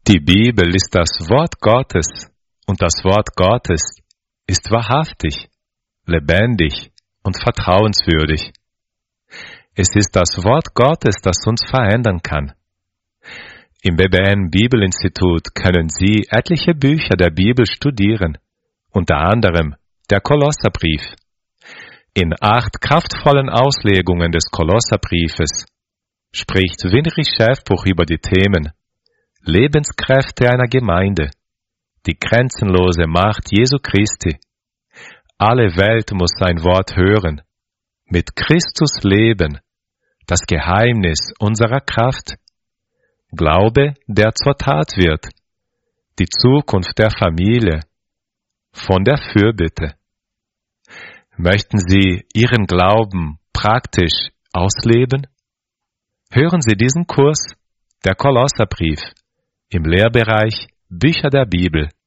Die Bibel ist das Wort Gottes und das Wort Gottes ist wahrhaftig, lebendig und vertrauenswürdig. Es ist das Wort Gottes, das uns verändern kann. Im BBN Bibelinstitut können Sie etliche Bücher der Bibel studieren, unter anderem der Kolosserbrief. In 8 kraftvollen Auslegungen des Kolosserbriefes spricht Winrich Schäfbuch über die Themen Lebenskräfte einer Gemeinde, die grenzenlose Macht Jesu Christi. Alle Welt muss sein Wort hören. Mit Christus leben, das Geheimnis unserer Kraft. Glaube, der zur Tat wird. Die Zukunft der Familie. Von der Fürbitte. Möchten Sie Ihren Glauben praktisch ausleben? Hören Sie diesen Kurs, der Kolosserbrief, im Lehrbereich Bücher der Bibel.